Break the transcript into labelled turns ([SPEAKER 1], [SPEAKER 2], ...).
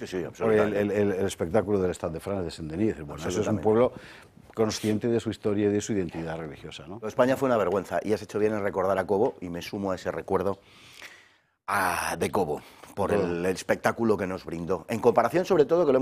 [SPEAKER 1] Sí, sí,
[SPEAKER 2] por
[SPEAKER 1] absolutamente.
[SPEAKER 2] el espectáculo del Stade de France de Saint-Denis. Bueno, eso es un pueblo consciente de su historia y de su identidad religiosa, ¿no?
[SPEAKER 1] España fue una vergüenza y has hecho bien en recordar a Cobo y me sumo a ese recuerdo de Cobo por el espectáculo que nos brindó. En comparación, sobre todo, que lo